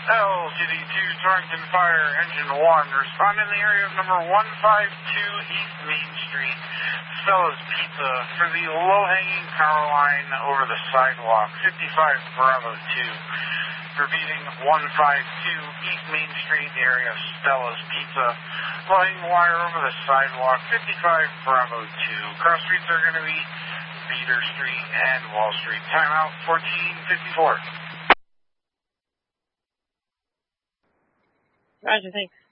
LCD2 Torrington Fire, Engine 1. Respond in the area of number 152 East Main Street, Stella's Pizza, for the low-hanging power line over the sidewalk, 55 Bravo 2. Repeating, 152 East Main Street, area of Stella's Pizza, low-hanging wire over the sidewalk, 55 Bravo 2. Cross streets are going to be Beater Street and Wall Street. Timeout 14:54. Roger, thanks.